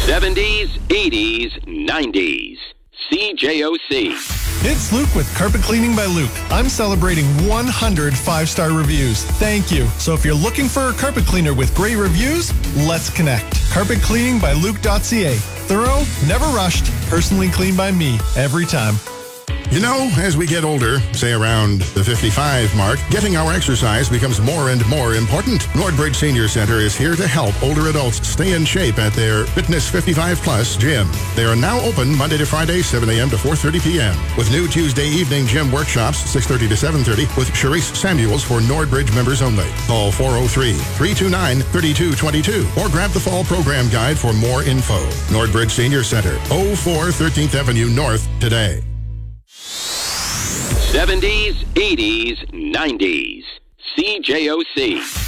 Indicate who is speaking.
Speaker 1: 70s, 80s, 90s. CJOC.
Speaker 2: It's Luke with Carpet Cleaning by Luke. I'm celebrating 100 5-star reviews. Thank you. So if you're looking for a carpet cleaner with great reviews, let's connect. CarpetCleaningByLuke.ca. Thorough, never rushed, personally cleaned by me every time.
Speaker 3: You know, as we get older, say around the 55 mark, getting our exercise becomes more and more important. Nordbridge Senior Center is here to help older adults stay in shape at their Fitness 55 Plus gym. They are now open Monday to Friday, 7 a.m. to 4:30 p.m. with new Tuesday evening gym workshops, 6:30 to 7:30, with Charisse Samuels for Nordbridge members only. Call 403-329-3222 or grab the fall program guide for more info. Nordbridge Senior Center, 04 13th Avenue North today.
Speaker 1: 70s, 80s, 90s. CJOC.